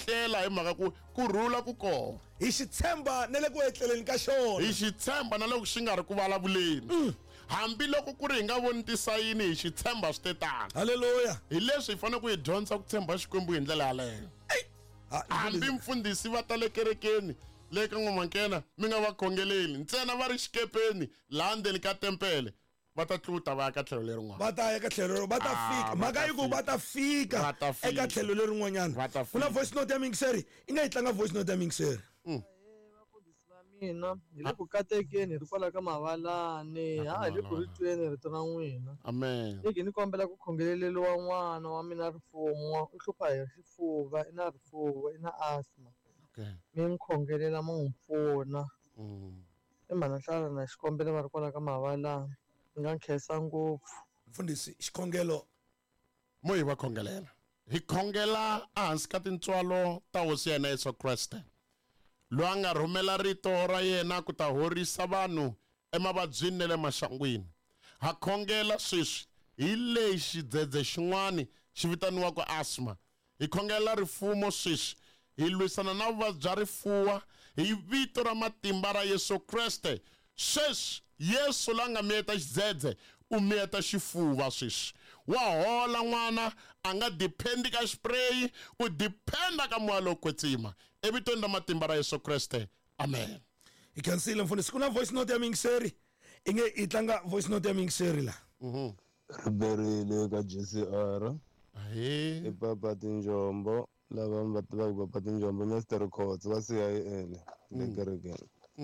tlela hi mhaka ku rhula ku kona. Hi xi tshemba na le ku etleleni ka xona. Hi xi tshemba na loko xi nga ri ku vulavuleni. Hambi loko ku ri hi nga voni tisayini hi xi tshemba swi tetana. Haleluya. Hi leswi hi fanele ku hi dyondza ku tshemba Xikwembu hi ndlela yaleyo. Hambi mfundhisi va ta le kerekeni le ka N'wamakena mi nga va khongeleli ntsena va ri xikepeni laha ndzeni ka tempele va ta tluta va ya ka tlhelo lerin'wana. Va ta ya ka tlhelo lero, va ta fika. Mhaka yi ku va ta fika eka tlhelo lerin'wanyana. Ku na voice note ya mingiseri, i nga yi tlanga voice note ya mingiseri. Vafundhisi va mina hi le ku katekeni hi ri kwala ka Mavalani, hi le ku ri tweni rito ra n'wina. Amen. Ni kombela ku khongeleleliwa n'wana wa mina Rifumo, u hlupha hi xifuva, i na rifuva, i na asthma. Okay. Mi n'wi khongelela mi n'wi pfuna. I Manahlala na xikombelo va ri kwala ka Mavalani. Ni nga khensa ngopfu. Mfundhisi xikhongelo Mo hi va khongelela. Hi khongela ehansi ka tintswalo ta hosi ya hina Yesu Kreste. Loyi a nga rhumela rito ra yena ku ta horisa vanhu emavabyini na le maxangwini. Ha khongela sweswi hi lexi dzedze xin'wani xi vitaniwaka asthma. Hi khongela Rifumo sweswi hi lwisana na vuvabyi bya rifuva hi vito ra matimba ra Yesu Kreste. Sweswi Yesu la nga miyeta xidzedze u miyeta xifuva sweswi. Wa hola n'wana a nga dipendi ka spray, u dependa ka moya lowo kwetsima evitweni ra matimba ra Yesu Kreste. Amen. hi khansile mfundhisi. Ku na voice note ya mingiseri, i nge i tlanga voice note ya mingiseri la. Riberile ka JCR Ahe. Papa Tinjombo lava va tivaka Papa Tinjombo Mr. Coats va CIL le kerekeni.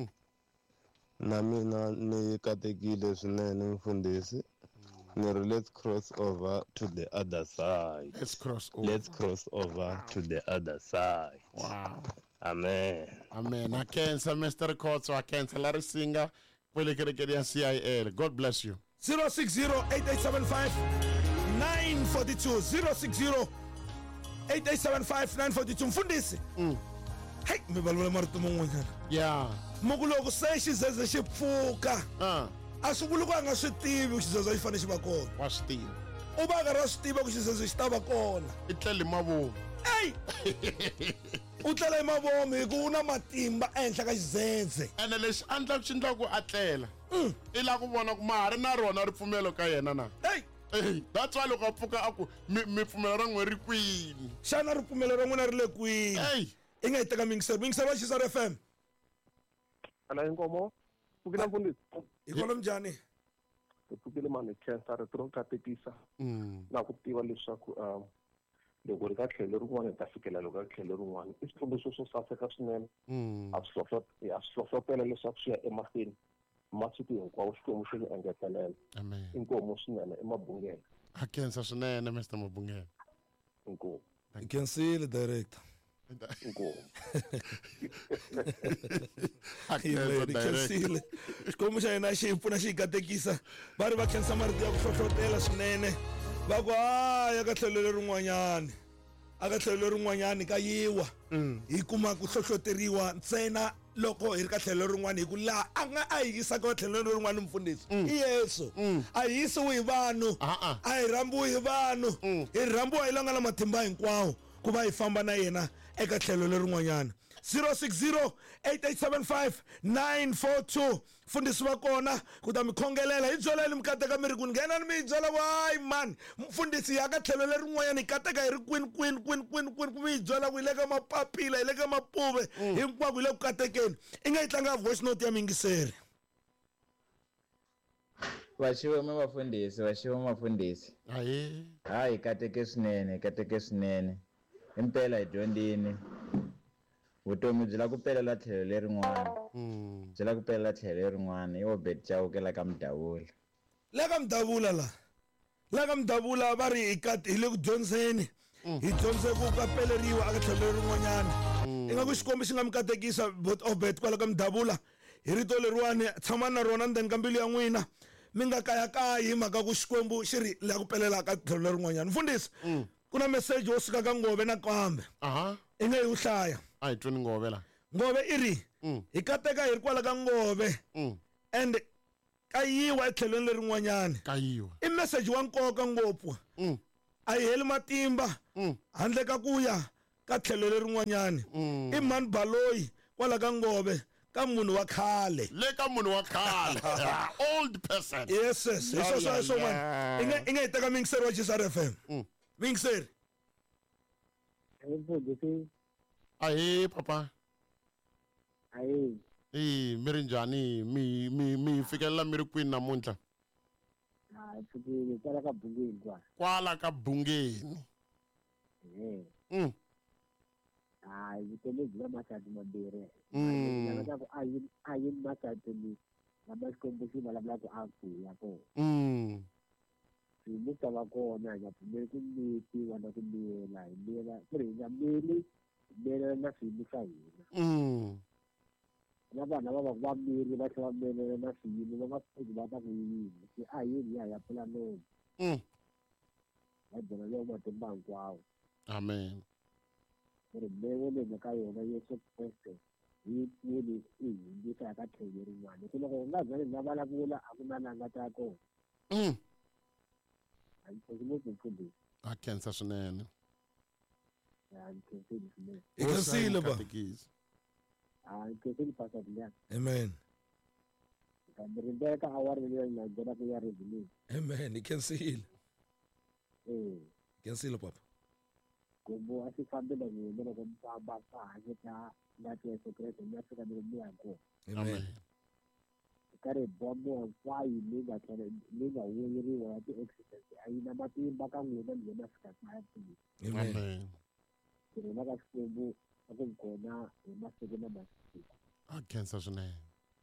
Na mina ni katekile swinene mfundhisi. Let's cross over to the other side. Let's cross over. Let's cross over to the other side. Wow. Amen. Amen. I cancel Mr. Coats, I cancel Larry Singer. Kwele kerekeni ya CIL. God bless you. 060-8875-942 060-8875-942 mfundhisi. Hey, mi valula marito man'wanyana. Yeah. Muku loko se xidzedze xi pfuka a swi vuli ku a nga swi tivi ku xidzedze xi fanele xi va kona. Wa swi tiva. U va karhi a swi tiva ku xidzedze xi ta va kona. I tlele mavomu. Ey! U tlela hi mavomu hi ku u na matimba ehenhla ka xidzedze. Ene lexi andla xi endla ku a tlela. I la ku vona ku ma ha ri na rona ripfumelo ka yena na. Hey! Hey, that's why loko a pfuka a ku mi pfumelo ra n'we ri kwini. Xana ripfumelo ra n'wina ri le kwini? Hey! I nga yi teka mingiseri wa Xisar FM. Ala inkomo ukina mfundisi Hi kwalomu njhani? tukile mani cancer ritiro katekisa na ku tiva leswaku loko ri ka tlhelo rin'wana ta fikela loko ka tlhelo rin'wana i swifundhiso swo saseka swinene a swi hlohlotela leswaku swi ya emahlweni masiku hinkwawo Xikwembu xi ni engetelela. Amen. Inkomo swinene emabungeni. A cancel swinene Mr. Mabungela. Inkomo. Hi khansile director. Inkomo. Khansile. Xikwembu xa hina xi pfuna xi katekisa. Va ri va khensa marito ya ku hlohlotela swinene. Va ku ya ka tlhelo lerin'wanyani. A ka tlhelo lerin'wanyani ka yiwa. Hi kuma ku hlohloteriwa ntsena loko hi ri ka tlhelo rin'wana hi ku laha a nga a hi yisa ka tlhelo rin'wana mfundhisi i Yesu a hi yisiwi hi vanhu a hi rambiwi hi vanhu hi rambiwa hi langa la matimba hinkwawo ku va hi famba na yena eka tlhelo lerin'wanyana. 060-8875-942 mfundhisi va kona ku ta mi khongelela hi byeleni mi kateka mi ri ku nghena ni mi byela wayi man mfundhisi ya ka tlhelo lerin'wanyana hi kateka hi ri kwini ku mi byela ku hi le ka mapapila hi le ka mapuve hinkwako hi le ku katekeni i nga yi tlanga voice note ya mingiseri. Washiwe mafundhisi hayi kateke swinene impela hi dyondzini vutomi byi la ku pelela tlhelo lerin'wana i Obed Chauke la ka Mdavula la ka Mdavula va ri hi le ku dyondzeni hi dyondze ku kapeleriwa aka tlhelo lerin'wanyana i nga ku xikombo xi nga mi katekisa Obed kwala ka Mdavula hi rito leriwani tshama na rona ndzeni ka mbilu ya n'wina mi nga kayakayi mhaka ku Xikwembu xi ri la ku pelela aka tlhelo lerin'wanyana. Mfundhisi ku na message wo suka ka Ngove na Kambe i nga yi u hlaya a hi twini Ngove la Ngove i ri hi kateka hi ri kwala ka Ngove and kayiwa etlhelweni lerin'wanyana kayiwa i message wa nkoka ngopfu a hi heli matimba handle ka ku ya ka tlhelo lerin'wanyani I mani baloyi kwala ka Ngobe ka munhu wa khale le ka munhu wa khale old person yes so man inga itaka mingiseri wa Chisar FM mingiseri ahe papa ahe mi ri njhani mi fikelela mi ri kwini namuntlha fikile kwala ka Bungeni kwala ka Bungeni vutomi byi na matatu mambirhi ku a yi matatu ni lama xikombo xi vulavula ku a kuya kona swilo ta va kona hi nga pfumeli ku mitiwa na ku miyela hi miyela ku ri hi nga miyeli hi miyelela na swiyimo swa hina na vana va va miri va tlhela va miyelela na swiyimo va nga swi va ta ku yini se a yini hi ya pfula nomu va byela leyo matimba hinkwawo amen ri mbewu leyi ka yona Yesu Kriste hi yini I hundzisa ka tlhelo rin'wana ku loko u nga byali na vulavula a ku na langa ta kona a yi koti ngopfu mfundhisi a khensa swinene a yi khenseli swinene I khensile ba a yi khenseli pastor Liyani amen kambe ri ka awara leyi nga nghena ku ya revelation amen I khensile khensile papa kumbe a swi fambela n'wina loko mi famba ka hanye ta ngati Yesu Kreste mi ya fika mi ya kona amen karhi bomo hinkwayo leyi nga vuyeriwa ya ti-accident a yi na matimba ka n'wina mi na fika kaya pfuna amen tirhela ka Xikwembu a ku kona hi masiku na masiku a khensa swinene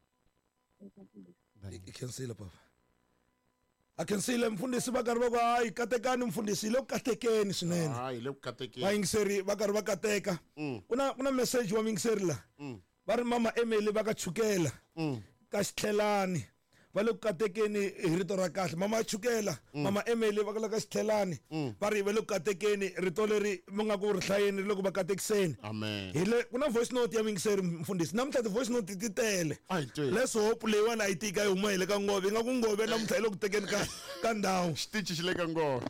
I khensile papa a khensile mfundhisi va karhi va ku hayi katekani mfundhisi le ku katekeni swinene hayi le ku katekeni vayingiseri va karhi va kateka ku na message wa mingiseri la va ri mama Emily va ka chukela ka xitlhelani va le ku katekeni hi rito ra kahle mama chukela mama Emily va ka xitlhelani va ri va le ku katekeni rito leri mi nga ku ri hlayeni loko va katekiseni amen ku na voice note ya mingiseri mfundhisi namuntlha ti voice note ti tele let's hope leyiwani a yi tika yi huma hi le ka Ngobe nga ku Ngobe namuntlha hi le ku tekeni ka ndhawu xitichi xi le ka Ngobe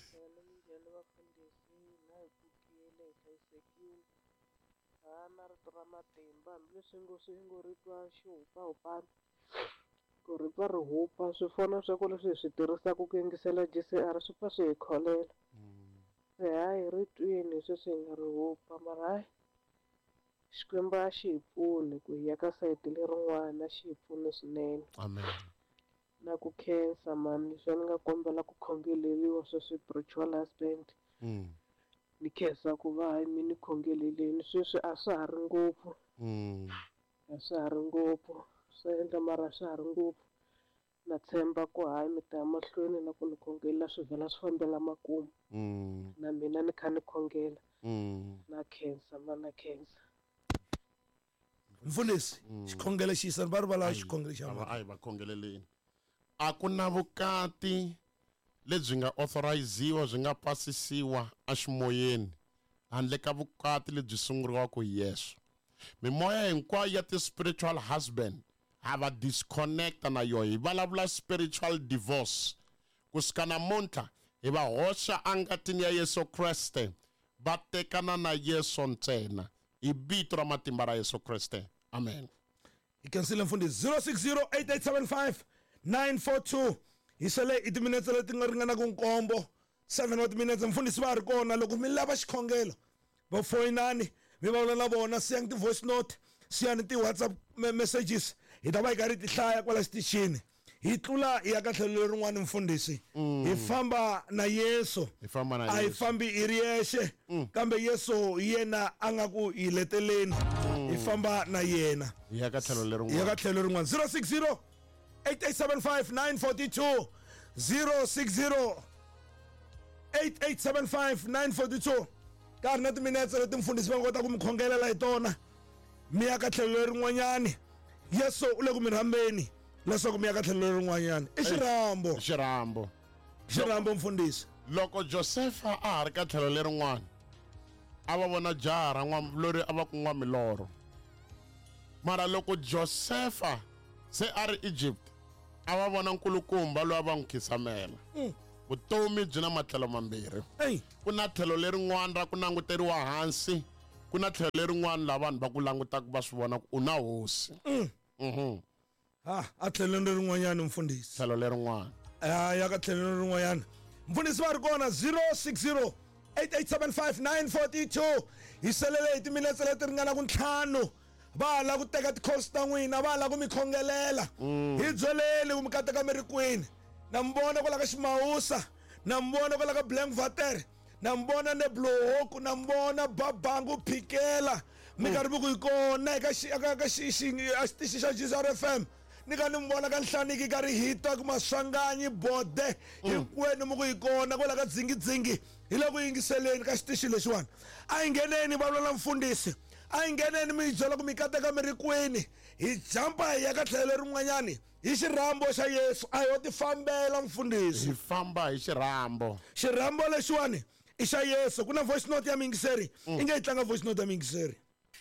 matimba hambileswi ngo ritwa xihupahupana ku ri va ri hupa swifona swa ku leswi hi swi tirhisaka ku yingisela JCR swi pfa swi hi kholela se hayi ri twini sweswi hi nga ri hupa mara hayi Xikwembu a xi hi pfuni ku hi ya ka sayiti lerin'wana xi hi pfuni swinene amen na ku khensa mani leswi ni nga kombela ku khongeleliwa sweswi spiritual husband ni khensa ku va hayi mi ni khongeleleni sweswi a swa ha ri ngopfu a swa ha ri ngopfu swi endla mara a swa ha ri ngopfu na tshemba ku hayi mi ta ya mahlweni na ku ni khongelela swi vhela swi fambela makumu na mina ni kha ni khongela na khensa na khensa mfundhisi xikhongelo xi yisa va ri valava xikhongelo xa a hi va khongeleleni a ku na vukati lebyi nga authoriziwa byi nga pasisiwa eximoyeni handle ka vukati lebyi sunguriwaka hi Yesu mimoya hinkwayo ya ti-spiritual husband ha va disconnecta na yoho hi vulavula spiritual divorce kusuka namuntlha hi va hoxa angatini ya Yesu Kreste va tekana na Yesu ntsena hi vito ra matimba ra Yesu Kreste amen hi khensile mfundhisi 0608875 hi sele i timinetse leti nga ringanaka nkombo 7 wa timinetse mfundhisi va ri kona loko mi lava xikhongelo va foyinani mi vulavula na vona siyani ti-voice note siyani ti-WhatsApp messages hi ta va hi karhi ti hlaya kwala xitichini hi tlula hi ya ka tlhelo lerin'wana mfundhisi hi famba na Yesu a hi fambi hi ri yexe kambe Yesu yena a nga ku hi leteleni hi famba na yena hi ya ka tlhelo lerin'wana 060 8875 942 060 ka ha ri na timinetse leti mfundhisi va nga kota ku mi khongelela hi tona mi ya ka tlhelo lerin'wanyani Yesu u le ku mi rhambeni leswaku mi ya ka tlhelo lerin'wanyani i xirambo mfundhisi loko Josefa a ha ri ka tlhelo lerin'wana a va vona jaha ra lori a va ku n'wa milorho mara loko Josefa se a ri Egypt a va vona nkulukumba loyi a va n'wi khisamela vutomi byi na matlhelo mambirhi ku na tlhelo lerin'wana ra ku languteriwa hansi ku na tlhelo lerin'wana la vanhu va ku langutaka va swi vona ku u na hosi a tlhelweni lerin'wanyana mfundhisi tlhelo lerin'wana ya ka tlhelweni lerin'wanyana mfundhisi va ri kona 060 8875 hi selele hi timinetse leti ringanaka 5 va la ku teka tikhosi ta n'wina va la ku mi khongelela hi byeleni ku mi kateka mi ri kwini na mi vona kwala ka Ximawusa na mi vona kwala ka Blankwater na mi vona Neblohoku na mi vona Babangu Phikela mi karhi mi ku hi kona eka xitichi xa Jesus FM ni ka ni mi vona ka Nhlaniki ka ri hita ku Maswanganyi Bode hinkwenu mi ku hi kona kwala ka Dzingidzingi hi le ku yingiseleni ka xitichi lexiwani a hi ngheneni va vula mfundhisi a hi ngheneni mi hi byela ku mi kateka mi ri kwini hi jampa hi ya ka tlhelo rin'wanyani hi xirhambo xa Yesu a hi ti fambela mfundhisi hi famba hi xirhambo lexiwani i xa Yesu ku na voice note ya mingiseri i nge yi tlanga voice note ya mingiseri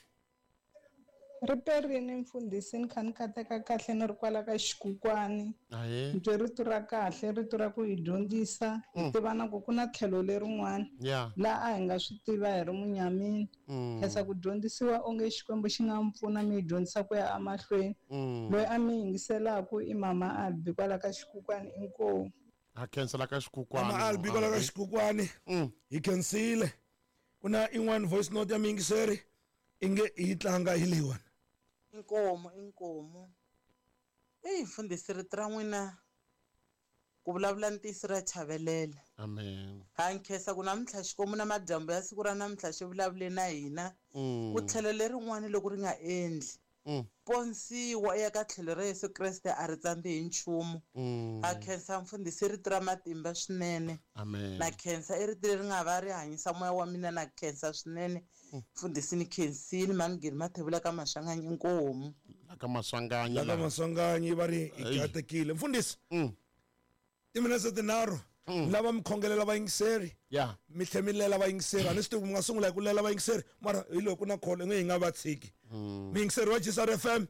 ri perini mfundhisi ni kha ni kateka kahle ni ri kwala ka xikukwani byi rito ra kahle rito ra ku hi dyondzisa hi tiva na ku na tlhelo lerin'wana laha a hi nga swi tiva hi ri munyamini khensa ku dyondzisiwa onge xikwembu xi nga mi pfuna mi hi dyondzisa ku ya emahlweni loyi a mi yingiselaku i mama Albi kwala ka xikukwani inkomu a khensela ka xikukwani mama Albi kwala ka xikukwani hi khensile ku na in'wana voice note ya mingiseri inge hi tlanga hi leyiwani inkomo mfundhisi rito ra n'wina ku vulavula ntisi ra chavelela amen ha nkhensa ku namuntlha Xikwembu na madyambu ya siku ra namuntlha xi vulavule na hina ku tlhelo lerin'wana loko ri nga endli ponsiwa eka tlhelo ra Yesu Kreste a ri tsandzihi hi nchumu ha khensa mfundhisi rito ra matimba swinene na khensa i rito leri nga va ri hanyisa moya wa mina na khensa swinene mfundhisi ni khensini manigeni mathevula ka Maswanganyi inkomu ka Maswanganyi va ri hi katekile mfundhisi timinetse tinharhu lava mi khongelela vayingiseri mi tlhemilela vayingiseri a ni swi tivi mi nga sungula hi ku lela vayingiseri mara hi loko ku na kholo hi nga va tshiki muyingiseri wa Jesus FM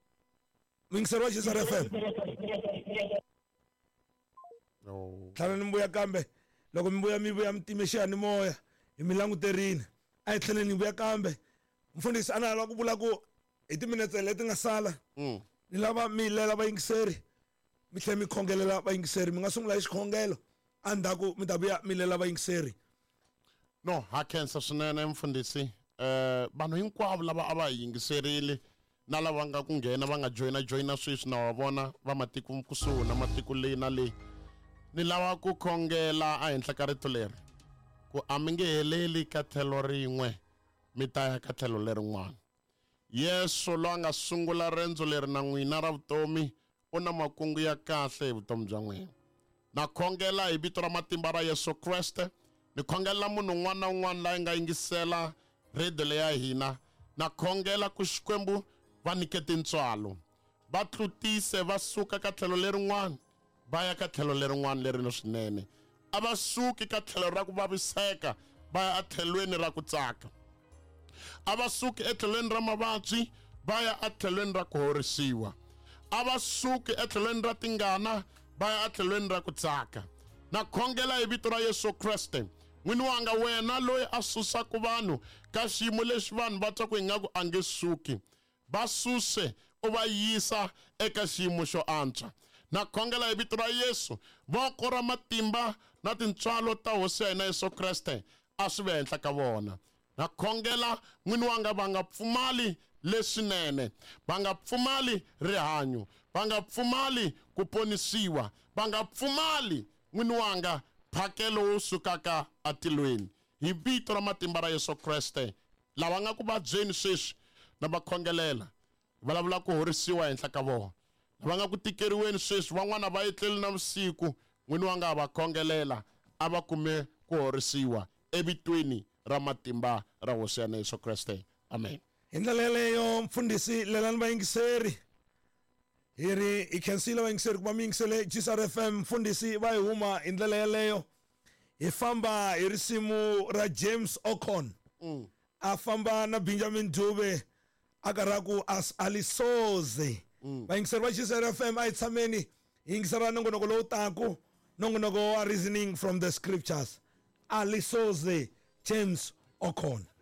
tlhela ni vuya kambe loko mi vuya mi time xiyanimoya hi mi languterini a hi tlheleni hi vuya kambe mfundhisi a na lava ku vula ku hi timinetse leti nga sala ni lava mi lela vayingiseri mi tlhela mi khongelela vayingiseri mi nga sungula hi xikhongelo andzhaku mi ta vuya mi lela vayingiseri no ha khensa swinene mfundhisi vanhu hinkwavo lava a va hi yingiserile na lava nga ku nghena va nga joyina sweswi na wa vona va matiko kusuhi na matiko leyi na leyi ni lava ku khongela a henhla ka rito leri ku a mi nge heleli ka tlhelo rin'we mi ta ya ka tlhelo lerin'wana Yesu lo nga sungula rendzo leri na n'wina ra vutomi u na makungu ya kahle hi vutomi bya n'wina na khongela hi vito ra matimba ra Yesu Kreste ni khongela munhu un'wana na un'wana la nga yingisela redio leyi ya hina na khongela ku Xikwembu va nikete ntswalo va tlutise va suka ka tlhelo lerin'wana va ya ka tlhelo lerin'wana lerino swinene a va suki ka tlhelo ra ku vaviseka va ya etlhelweni ra ku tsaka a va suki etlhelweni ra mavabyi va ya etlhelweni ra ku horisiwa a va suki etlhelweni ra tingana va ya etlhelweni ra ku tsaka na khongela hi vito ra Yesu Kreste n'wini wanga wena loyi a susaka vanhu ka xiyimo lexi vanhu va twa ku ingaku a nge suki va suse u va yisa eka xiyimo xo antswa na khongela hi vito ra Yesu voko ra matimba na tintswalo ta hosi ya hina Yesu Kreste a swi ve henhla ka vona na khongela n'wini wanga va nga pfumali leswinene va nga pfumali rihanyo va nga pfumali ku ponisiwa va nga pfumali n'wini wanga phakelo wo sukaka atilweni hi vito ra matimba ra Yesu Kreste lava nga ku vabyeni sweswi na va khongelela vulavula ku horisiwa henhla ka vona lava nga ku tikeriweni sweswi van'wana va etleli na vusiku n'wini wanga va khongelela a va kume ku horisiwa evitweni ra matimba ra hosi ya Yesu Kreste amen hi ndlela yeleyo mfundhisi lelani vayingiseri hi ri hi khensile vayingiseri ku va mi yingisele Jesus FM mfundhisi va hi huma hi ndlela yeleyo hi famba hi risimu ra James Ocon a famba na Benjamin Dube a karhaku as alisoze vayingiseri va Jesus FM a hi tshameni hi yingisela nongonoko lowu taku nongonoko wa reasoning from the scriptures alisoze James Okhona.